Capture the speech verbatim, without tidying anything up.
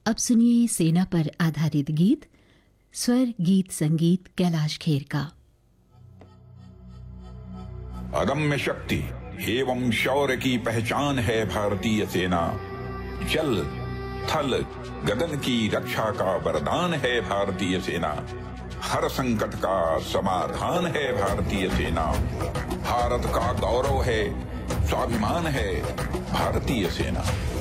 अब सुनिए सेना पर आधारित गीत, स्वर गीत संगीत कैलाश खेर का। अदम्य शक्ति एवं शौर्य की पहचान है भारतीय सेना। जल थल गगन की रक्षा का वरदान है भारतीय सेना। हर संकट का समाधान है भारतीय सेना। भारत का गौरव है, स्वाभिमान है भारतीय सेना।